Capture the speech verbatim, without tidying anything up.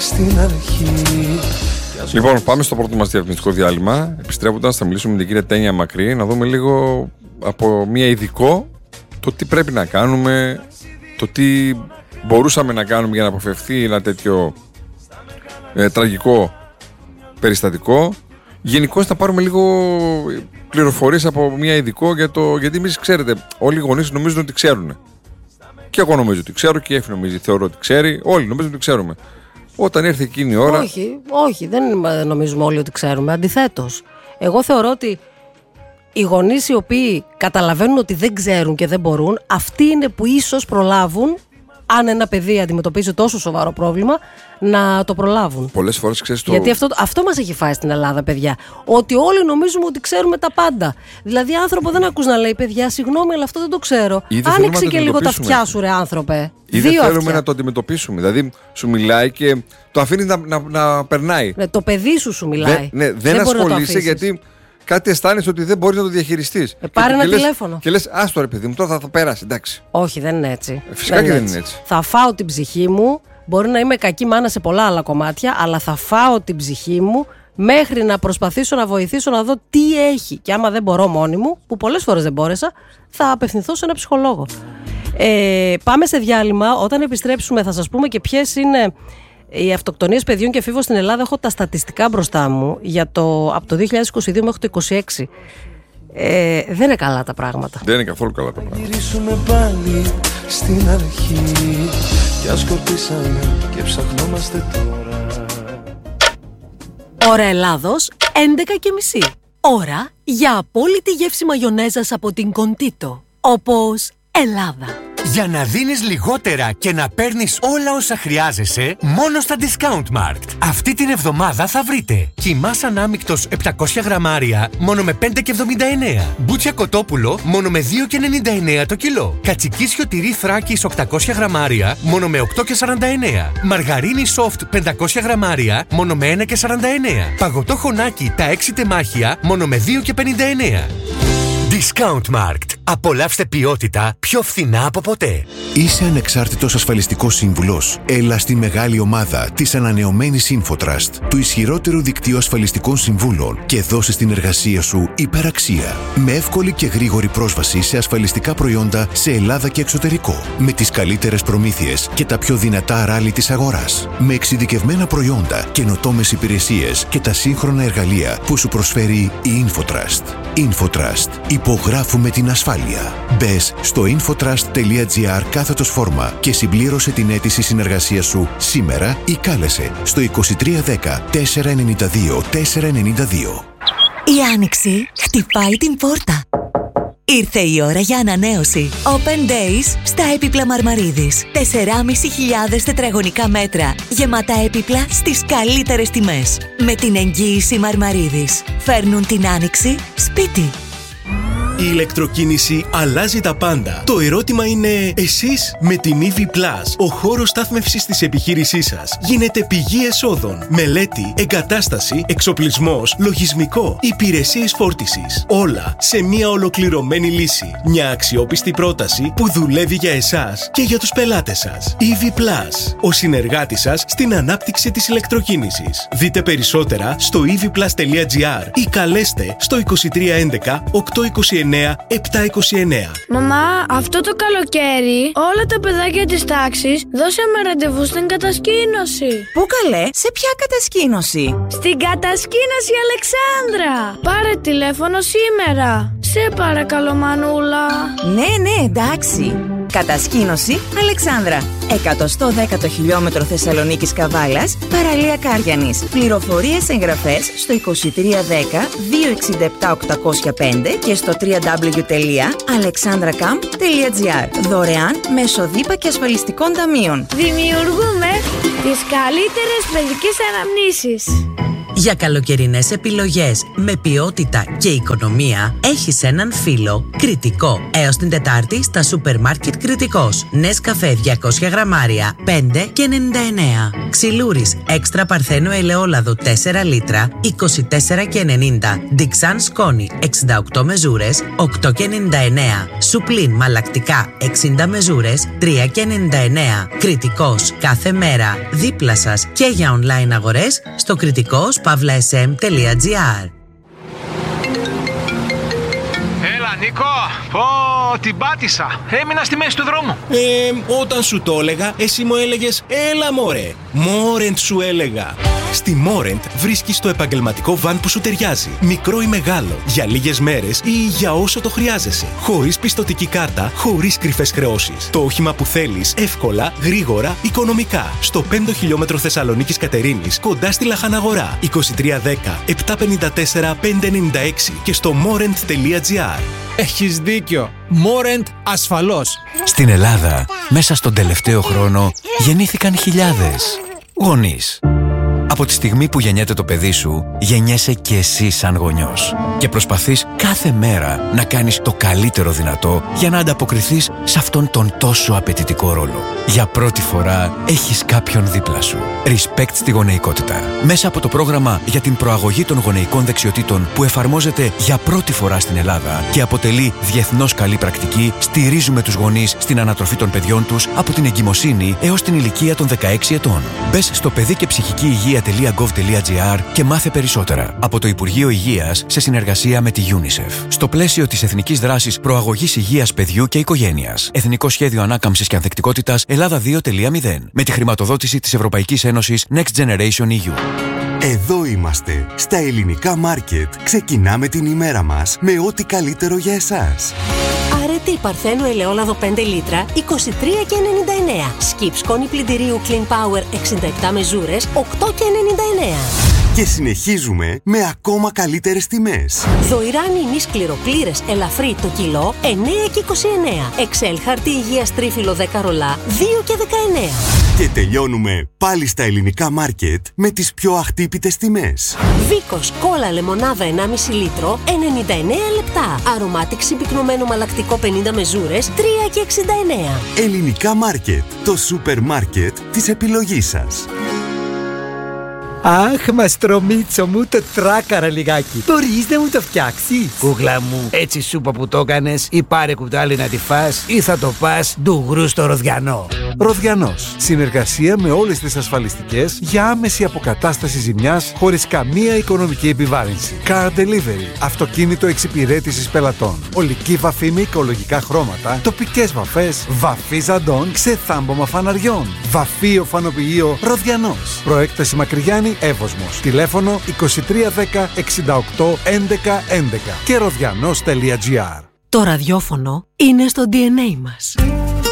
στην αρχή. Λοιπόν, πάμε στο πρώτο μας διαφημιστικό διάλειμμα. Επιστρέφοντας, θα μιλήσουμε με την κυρία Τένια Μακρύ, να δούμε λίγο από μία ειδικό το τι πρέπει να κάνουμε, το τι μπορούσαμε να κάνουμε για να αποφευθεί ένα τέτοιο ε, τραγικό περιστατικό. Γενικώς θα πάρουμε λίγο πληροφορίες από μία ειδικό για το, γιατί εμείς ξέρετε, όλοι οι γονείς νομίζουν ότι ξέρουν. Και εγώ νομίζω ότι ξέρω και η Εφη νομίζει, θεωρώ ότι ξέρει, όλοι νομίζουν ότι ξέρουμε. Όταν έρθει εκείνη η ώρα. Όχι, όχι, δεν νομίζουμε όλοι ότι ξέρουμε. Αντιθέτως, εγώ θεωρώ ότι οι γονείς οι οποίοι καταλαβαίνουν ότι δεν ξέρουν και δεν μπορούν, αυτοί είναι που ίσως προλάβουν, αν ένα παιδί αντιμετωπίζει τόσο σοβαρό πρόβλημα, να το προλάβουν. Πολλές φορές ξέρεις το. Γιατί αυτό, αυτό μας έχει φάει στην Ελλάδα, παιδιά. Ότι όλοι νομίζουμε ότι ξέρουμε τα πάντα. Δηλαδή, άνθρωπο δεν ακούς να λέει, παιδιά, συγγνώμη, αλλά αυτό δεν το ξέρω. Άνοιξε και λίγο τα αυτιά σου, ρε άνθρωπε. Ή δεν θέλουμε αυτιά. Να το αντιμετωπίσουμε. Δηλαδή, σου μιλάει και το αφήνει να, να, να περνάει. Ναι, το παιδί σου σου μιλάει. Δε, ναι, δεν, δεν ασχολείσαι γιατί κάτι αισθάνεσαι ότι δεν μπορείς να το διαχειριστείς. Ε, πάρε ένα τηλέφωνο. Και λες, άστο ρε παιδί μου, τώρα θα το πέρασε, εντάξει. Όχι, δεν είναι έτσι. Ε, φυσικά δεν και είναι δεν έτσι. είναι έτσι. Θα φάω την ψυχή μου. Μπορεί να είμαι κακή μάνα σε πολλά άλλα κομμάτια, αλλά θα φάω την ψυχή μου μέχρι να προσπαθήσω να βοηθήσω να δω τι έχει. Και άμα δεν μπορώ μόνη μου, που πολλές φορές δεν μπόρεσα, θα απευθυνθώ σε ένα ψυχολόγο. Ε, πάμε σε διάλειμμα. Όταν επιστρέψουμε, θα σας πούμε και ποιες είναι οι αυτοκτονίες παιδιών και εφήβων στην Ελλάδα. Έχω τα στατιστικά μπροστά μου για το, από το δύο χιλιάδες είκοσι δύο μέχρι το είκοσι έξι. Ε, δεν είναι καλά τα πράγματα. Δεν είναι καθόλου καλά τα πράγματα. Γυρίσουμε πάλι στην αρχή. Κι σκορπίσαμε και ψαχνόμαστε τώρα. Ώρα Ελλάδος, έντεκα και μισή. Ώρα για απόλυτη γεύση μαγιονέζας από την Κοντίτο. Όπως Ελλάδα. Για να δίνεις λιγότερα και να παίρνεις όλα όσα χρειάζεσαι, μόνο στα Discount Markt. Αυτή την εβδομάδα θα βρείτε κιμάς ανάμικτος επτακόσια γραμμάρια μόνο με πέντε και εβδομήντα εννέα. Μπούτσια κοτόπουλο μόνο με δύο και ενενήντα εννέα το κιλό. Κατσικίσιο τυρί Θράκης οκτακόσια γραμμάρια μόνο με οκτώ και σαράντα εννέα. Μαργαρίνη soft πεντακόσια γραμμάρια μόνο με ένα και σαράντα εννέα. Παγωτό χωνάκι τα έξι τεμάχια μόνο με δύο και πενήντα εννέα. Discount Markt. Απολαύστε ποιότητα πιο φθηνά από ποτέ. Είσαι ανεξάρτητος ασφαλιστικός σύμβουλος? Έλα στη μεγάλη ομάδα της ανανεωμένης InfoTrust, του ισχυρότερου δικτύου ασφαλιστικών συμβούλων, και δώσε στην εργασία σου υπεραξία. Με εύκολη και γρήγορη πρόσβαση σε ασφαλιστικά προϊόντα σε Ελλάδα και εξωτερικό. Με τις καλύτερες προμήθειες και τα πιο δυνατά ράλι της αγοράς. Με εξειδικευμένα προϊόντα, καινοτόμες υπηρεσίες και τα σύγχρονα εργαλεία που σου προσφέρει η InfoTrust. InfoTrust. Υπογράφουμε την ασφάλεια. Μπες στο infotrust.gr κάθετος φόρμα και συμπλήρωσε την αίτηση συνεργασίας σου σήμερα ή κάλεσε στο είκοσι τρία δέκα τετρακόσια ενενήντα δύο τετρακόσια ενενήντα δύο. Η άνοιξη χτυπάει την πόρτα. Ήρθε η ώρα για ανανέωση. Open Days στα έπιπλα Μαρμαρίδης. τεσσεράμισι χιλιάδες τετραγωνικά μέτρα. Γεμάτα έπιπλα στις καλύτερες τιμές. Με την εγγύηση Μαρμαρίδης. Φέρνουν την άνοιξη σπίτι. Η ηλεκτροκίνηση αλλάζει τα πάντα. Το ερώτημα είναι, εσείς με την ι βι Plus, ο χώρος στάθμευσης της επιχείρησής σας γίνεται πηγή εσόδων, μελέτη, εγκατάσταση, εξοπλισμός, λογισμικό, υπηρεσίες φόρτισης. Όλα σε μια ολοκληρωμένη λύση. Μια αξιόπιστη πρόταση που δουλεύει για εσάς και για τους πελάτες σας. ι βι Plus, ο συνεργάτης σας στην ανάπτυξη της ηλεκτροκίνησης. Δείτε περισσότερα στο e v plus τελεία gr ή καλέστε στο είκοσι τρία έντεκα οκτακόσια είκοσι εννέα επτακόσια είκοσι εννέα. Μαμά, αυτό το καλοκαίρι όλα τα παιδάκια της τάξης δώσαμε ραντεβού στην κατασκήνωση. Πού καλέ, σε ποια κατασκήνωση? Στην κατασκήνωση Αλεξάνδρα. Πάρε τηλέφωνο σήμερα. Σε παρακαλώ, μανούλα. Ναι, ναι, εντάξει. Κατασκήνωση Αλεξάνδρα. εκατόν δέκατο χιλιόμετρο Θεσσαλονίκης Καβάλας, παραλία Κάριανης. Πληροφορίες, εγγραφές στο είκοσι τρία δέκα δύο εξήντα επτά οκτακόσια πέντε και στο double-u double-u double-u τελεία alexandracamp τελεία gr. Δωρεάν μέσω ΔΥΠΑ και ασφαλιστικών ταμείων. Δημιουργούμε τις καλύτερες παιδικές αναμνήσεις. Για καλοκαιρινές επιλογές με ποιότητα και οικονομία έχεις έναν φίλο Κρητικό. Έως την Τετάρτη στα σούπερ μάρκετ Κρητικός. Νεσκαφέ διακόσια γραμμάρια πέντε και ενενήντα εννέα. Ξυλούρης έξτρα παρθένο ελαιόλαδο τέσσερα λίτρα είκοσι τέσσερα και ενενήντα. Ντιξάν σκόνη εξήντα οκτώ μεζούρες οκτώ και ενενήντα εννέα. Σουπλίν μαλακτικά εξήντα μεζούρες τρία και ενενήντα εννέα. Κριτικός κάθε μέρα. Δίπλα σας και για online αγορές στο κριτικός παύλα ες εμ τελεία τζι άρ. Έλα Νίκο, πω την πάτησα. Έμεινα στη μέση του δρόμου. Ε, όταν σου το έλεγα, εσύ μου έλεγες έλα μωρέ. Μόρεντ σου έλεγα. Στη Μόρεντ βρίσκεις το επαγγελματικό βαν που σου ταιριάζει. Μικρό ή μεγάλο, για λίγες μέρες ή για όσο το χρειάζεσαι. Χωρίς πιστωτική κάρτα, χωρίς κρυφές χρεώσεις. Το όχημα που θέλεις, εύκολα, γρήγορα, οικονομικά. Στο πέμπτο χιλιόμετρο Θεσσαλονίκης Κατερίνης, κοντά στη Λαχαναγορά. είκοσι τρία δέκα επτακόσια πενήντα τέσσερα πεντακόσια ενενήντα έξι και στο μόρεντ τελεία τζι άρ. Έχεις δίκιο. Μόρεντ ασφαλώς. Στην Ελλάδα, μέσα στον τελευταίο χρόνο, γεννήθηκαν χιλιάδες γονείς. Από τη στιγμή που γεννιέται το παιδί σου, γεννιέσαι και εσύ σαν γονιός. Και προσπαθείς κάθε μέρα να κάνεις το καλύτερο δυνατό για να ανταποκριθείς σε αυτόν τον τόσο απαιτητικό ρόλο. Για πρώτη φορά έχεις κάποιον δίπλα σου. Respect στη γονεϊκότητα. Μέσα από το πρόγραμμα για την προαγωγή των γονεϊκών δεξιοτήτων που εφαρμόζεται για πρώτη φορά στην Ελλάδα και αποτελεί διεθνώς καλή πρακτική, στηρίζουμε τους γονείς στην ανατροφή των παιδιών τους από την εγκυμοσύνη έως την ηλικία των δεκαέξι ετών. Μπες στο παιδί και ψυχική υγεία τελεία γκοβ τελεία τζι άρ και μάθε περισσότερα από το Υπουργείο Υγείας σε συνεργασία με τη UNICEF. Στο πλαίσιο της Εθνικής Δράσης Προαγωγής Υγείας Παιδιού και Οικογένειας. Εθνικό Σχέδιο Ανάκαμψης και Ανθεκτικότητας Ελλάδα δύο τελεία μηδέν. Με τη χρηματοδότηση της Ευρωπαϊκής Ένωσης Next Generation ι γιου. Εδώ είμαστε. Στα ελληνικά μάρκετ ξεκινάμε την ημέρα μας με ό,τι καλύτερο για εσάς. Αρετή Παρθένου ελαιόλαδο πέντε λίτρα είκοσι τρία και ενενήντα εννέα. Σκιπ σκόνη πλυντηρίου Clean Power εξήντα επτά μεζούρες οκτώ και ενενήντα εννέα. Και συνεχίζουμε με ακόμα καλύτερες τιμές. Δοϊράνι ημίς κληροπλήρες ελαφρύ το κιλό εννέα και είκοσι εννέα. Εξέλ χαρτί υγείας τρίφυλλο δέκα ρολά δύο και δεκαεννέα. Και τελειώνουμε πάλι στα ελληνικά μάρκετ με τις πιο αχτύπητες τιμές. Βίκος κόλλα λεμονάδα ενάμιση λίτρο ενενήντα εννέα λεπτά. Αρωμάτικ συμπυκνωμένο μαλακτικό πενήντα μεζούρες τρία και εξήντα εννέα. Ελληνικά μάρκετ, το σούπερ μάρκετ της επιλογής σας. Αχ, μαστρομίτσο μου, το τράκαρα λιγάκι. Μπορείς να μου το φτιάξεις? Κούκλα μου, έτσι σούπα που το έκανες, ή πάρε κουτάλι να τη φας, ή θα το πας ντουγρού στο Ροδιανό. Ροδιανός. Συνεργασία με όλες τις ασφαλιστικές για άμεση αποκατάσταση ζημιάς χωρίς καμία οικονομική επιβάρυνση. Car Delivery. Αυτοκίνητο εξυπηρέτησης πελατών. Ολική βαφή με οικολογικά χρώματα. Τοπικές βαφές. Βαφή ζαντών. Ξεθάμπομα φαναριών. Βαφή οφανοποιείο Ροδιανός. Προέκταση Μακρυγιάννη, Εύωσμος. Τηλέφωνο είκοσι τρία δέκα εξήντα οκτώ έντεκα έντεκα και ροδιανός τελεία τζι άρ. Το ραδιόφωνο είναι στο ντι εν έι μας.